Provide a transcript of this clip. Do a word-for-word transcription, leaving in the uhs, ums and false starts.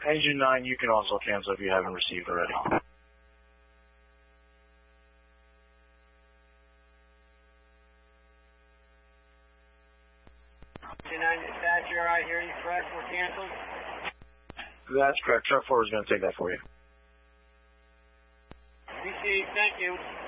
Engine nine, you can also cancel if you haven't received already. Engine nine dispatcher, I hear you correct, we're canceled? That's correct. Truck four is going to take that for you. Appreciate it, thank you.